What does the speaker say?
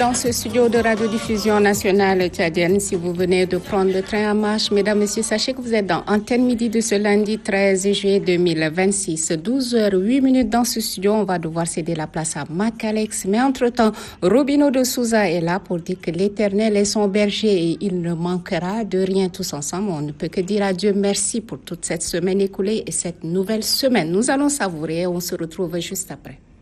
dans ce studio de radiodiffusion nationale tchadienne. Si vous venez de prendre le train en marche, mesdames, messieurs, sachez que vous êtes dans Antenne Midi de ce lundi 13 juillet 2026. 12h08 dans ce studio. On va devoir céder la place à Macalex. Mais entre-temps, Robino de Souza est là pour dire que l'Éternel est son berger et il ne manquera de rien. Tous ensemble, on ne peut que dire à Dieu merci pour toute cette semaine écoulée et cette nouvelle semaine. Nous allons savourer et on se retrouve juste après.